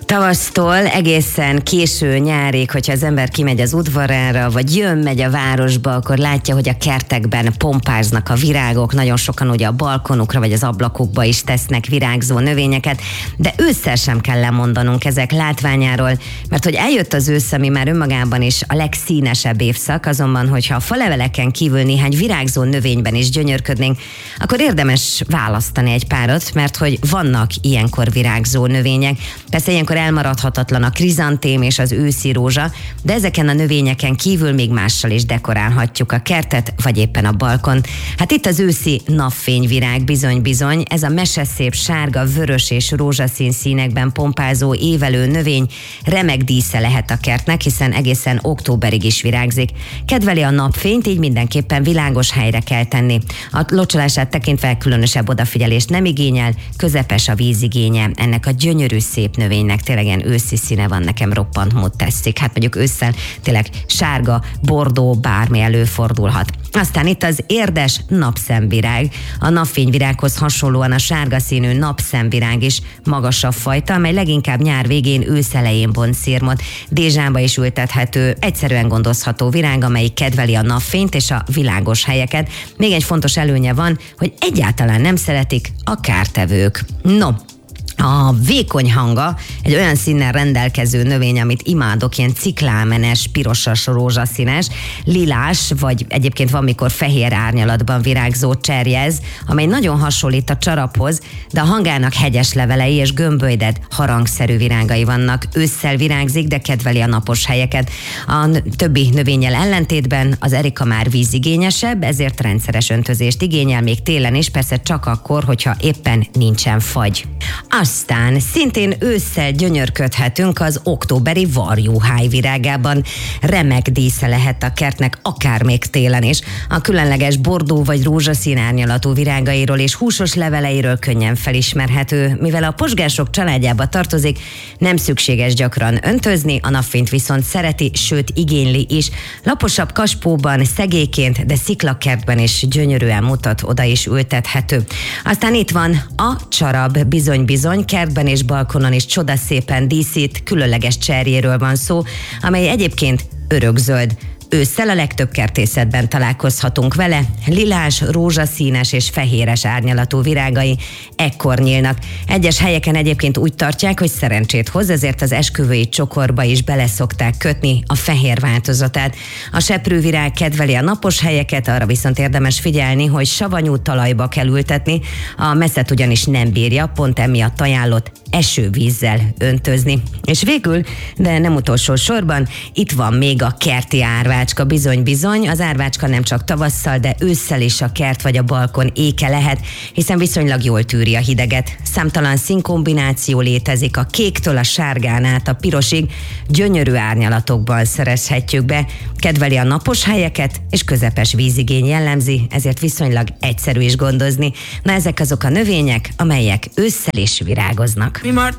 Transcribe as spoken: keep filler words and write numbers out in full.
Tavasztól egészen késő nyárig, hogyha az ember kimegy az udvarára, vagy jön, megy a városba, akkor látja, hogy a kertekben pompáznak a virágok, nagyon sokan ugye a balkonukra vagy az ablakukba is tesznek virágzó növényeket, de ősszel sem kell lemondanunk ezek látványáról, mert hogy eljött az ősz, ami már önmagában is a legszínesebb évszak, azonban, hogyha a faleveleken kívül néhány virágzó növényben is gyönyörködnénk, akkor érdemes választani egy párat, mert hogy vannak ilyenkor virágzó növények. Persze ilyenkor elmaradhatatlan a krizantém és az őszi rózsa, de ezeken a növényeken kívül még mással is dekorálhatjuk a kertet, vagy éppen a balkon. Hát itt az őszi napfényvirág bizony-bizony, ez a meseszép sárga, vörös és rózsaszín színekben pompázó évelő növény remek dísze lehet a kertnek, hiszen egészen októberig is virágzik. Kedveli a napfényt, így mindenképpen világos helyre kell tenni. A locsolását tekintve különösebb odafigyelést nem igényel, közepes a vízigénye ennek a gyönyörű szép növénynek. Tényleg ilyen őszi színe van, nekem roppant mód tetszik. Hát mondjuk ősszel tényleg sárga, bordó, bármi előfordulhat. Aztán itt az érdes napszemvirág. A napfényvirághoz hasonlóan a sárga színű napszemvirág is magasabb fajta, amely leginkább nyár végén, ősz elején bont szirmot. Dézsába is ültethető, egyszerűen gondozható virág, amelyik kedveli a napfényt és a világos helyeket. Még egy fontos előnye van, hogy egyáltalán nem szeretik a kártevők. No, a vékony hanga egy olyan színnel rendelkező növény, amit imádok, ilyen ciklámenes, pirosas, rózsaszínes, lilás, vagy egyébként van, mikor fehér árnyalatban virágzó cserjez, amely nagyon hasonlít a csaraphoz, de a hangának hegyes levelei és gömbölyded, harangszerű virágai vannak. Ősszel virágzik, de kedveli a napos helyeket. A többi növényel ellentétben az erika már vízigényesebb, ezért rendszeres öntözést igényel még télen is, persze csak akkor, hogyha éppen nincsen fagy. Aztán szintén ősszel gyönyörködhetünk az októberi varjúháj virágában. Remek dísze lehet a kertnek, akár még télen is. A különleges bordó vagy rózsaszín árnyalatú virágairól és húsos leveleiről könnyen felismerhető. Mivel a posgások családjába tartozik, nem szükséges gyakran öntözni, a napfényt viszont szereti, sőt igényli is. Laposabb kaspóban, szegélyként, de sziklakertben is gyönyörűen mutat, oda is ültethető. Aztán itt van a csarab, bizony-bizony, kertben és balkonon is csodaszépen díszít, különleges cserjéről van szó, amely egyébként örökzöld. Ősszel a legtöbb kertészetben találkozhatunk vele, lilás, rózsaszínes és fehéres árnyalatú virágai ekkor nyílnak. Egyes helyeken egyébként úgy tartják, hogy szerencsét hoz, ezért az esküvői csokorba is beleszokták kötni a fehér változatát. A seprűvirág kedveli a napos helyeket, arra viszont érdemes figyelni, hogy savanyú talajba kell ültetni, a messzet ugyanis nem bírja, pont emiatt ajánlott esővízzel öntözni. És végül, de nem utolsó sorban, itt van még a kerti árvácska, bizony-bizony. Az árvácska nem csak tavasszal, de ősszel is a kert vagy a balkon éke lehet, hiszen viszonylag jól tűri a hideget. Számtalan színkombináció létezik, a kéktől a sárgán át a pirosig, gyönyörű árnyalatokban szerezhetjük be. Kedveli a napos helyeket, és közepes vízigény jellemzi, ezért viszonylag egyszerű is gondozni. Na, ezek azok a növények, amelyek ősszel is virágoznak. Mi már